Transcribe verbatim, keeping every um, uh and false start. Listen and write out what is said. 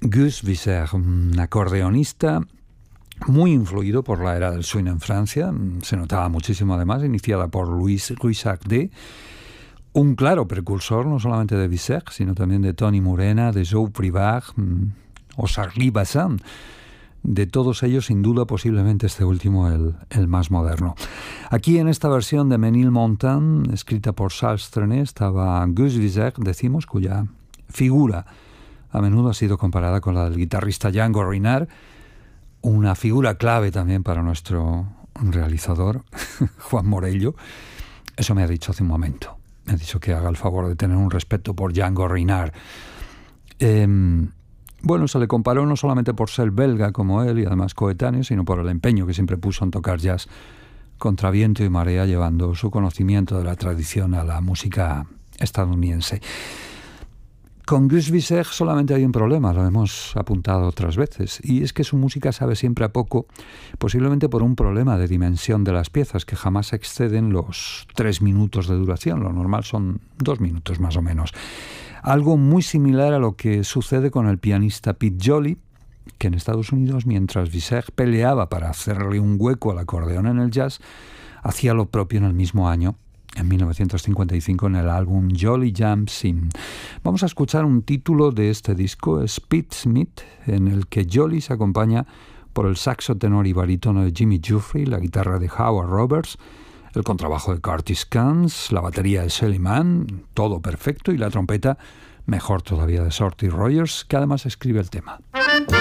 Gus Visser, un acordeonista muy influido por la era del swing en Francia, se notaba muchísimo además, iniciada por Louis Ruiz-Sacdé, un claro precursor no solamente de Visser, sino también de Tony Morena, de Joe Privard o Charlie Bazin. De todos ellos, sin duda, posiblemente este último el, el más moderno. Aquí en esta versión de Ménilmontant, escrita por Charles Trenet, estaba Gus Visser, decimos, cuya figura a menudo ha sido comparada con la del guitarrista Django Reinhardt, una figura clave también para nuestro realizador, Juan Morello. Eso me ha dicho hace un momento. Me ha dicho que haga el favor de tener un respeto por Django Reinhardt. Eh, bueno, se le comparó no solamente por ser belga como él y además coetáneo, sino por el empeño que siempre puso en tocar jazz contra viento y marea, llevando su conocimiento de la tradición a la música estadounidense. Con Gus Visser solamente hay un problema, lo hemos apuntado otras veces, y es que su música sabe siempre a poco, posiblemente por un problema de dimensión de las piezas, que jamás exceden los tres minutos de duración, lo normal son dos minutos más o menos. Algo muy similar a lo que sucede con el pianista Pete Jolly, que en Estados Unidos, mientras Visser peleaba para hacerle un hueco al acordeón en el jazz, hacía lo propio en el mismo año, en mil novecientos cincuenta y cinco, en el álbum Jolly Jam Sim. Vamos a escuchar un título de este disco, es Pete Smith, en el que Jolly se acompaña por el saxo tenor y barítono de Jimmy Giuffre, la guitarra de Howard Roberts, el contrabajo de Curtis Cans, la batería de Shelly Manne, todo perfecto, y la trompeta, mejor todavía, de Shorty Rogers, que además escribe el tema.